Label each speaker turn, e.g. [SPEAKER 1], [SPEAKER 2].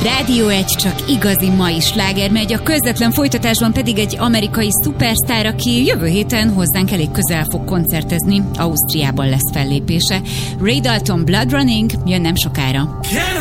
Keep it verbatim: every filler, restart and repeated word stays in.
[SPEAKER 1] Rádió egy csak igazi mai sláger megy, a közvetlen folytatásban pedig egy amerikai szupersztár, aki jövő héten hozzánk elég közel fog koncertezni, Ausztriában lesz fellépése. Ray Dalton, Blood Running jön nem sokára.